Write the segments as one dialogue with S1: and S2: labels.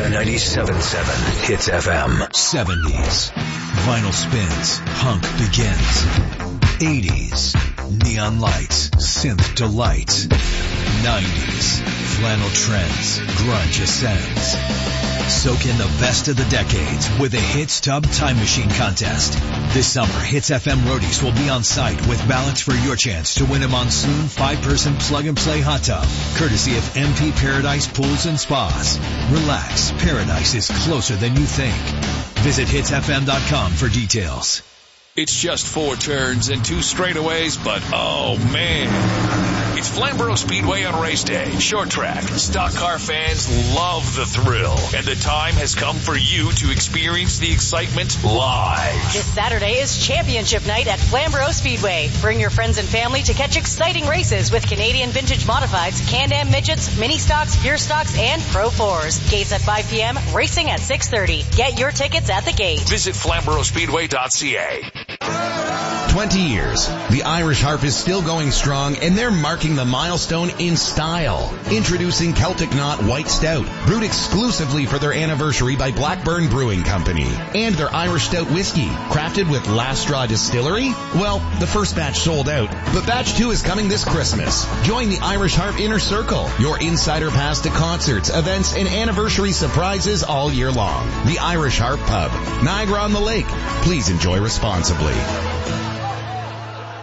S1: 97.7 Hits FM.
S2: 70s. Vinyl spins. Punk begins. 80s. Neon lights. Synth delights. 90s. Flannel trends. Grunge ascends. Soak in the best of the decades with a Hits Tub Time Machine contest. This summer, Hits FM roadies will be on site with ballots for your chance to win a monsoon 5-person plug-and-play hot tub, courtesy of MP Paradise Pools and Spas. Relax, paradise is closer than you think. Visit hitsfm.com for details.
S3: It's just 4 turns and 2 straightaways, but oh man. It's Flamborough Speedway on race day. Short track. Stock car fans love the thrill. And the time has come for you to experience the excitement live.
S4: This Saturday is championship night at Flamborough Speedway. Bring your friends and family to catch exciting races with Canadian Vintage Modifieds, Can-Am Midgets, Mini Stocks, Pure Stocks, and Pro 4s. Gates at 5 p.m., racing at 6:30. Get your tickets at the gate.
S3: Visit FlamboroughSpeedway.ca.
S5: 20 years. The Irish Harp is still going strong, and they're marking the milestone in style. Introducing Celtic Knot White Stout, brewed exclusively for their anniversary by Blackburn Brewing Company. And their Irish Stout whiskey, crafted with Last Straw Distillery. Well, the first batch sold out, but batch 2 is coming this Christmas. Join the Irish Harp Inner Circle, your insider pass to concerts, events, and anniversary surprises all year long. The Irish Harp Pub, Niagara-on-the-Lake. Please enjoy responsibly.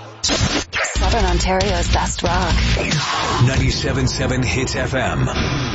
S6: Southern Ontario's best rock.
S1: 97.7 Hits FM.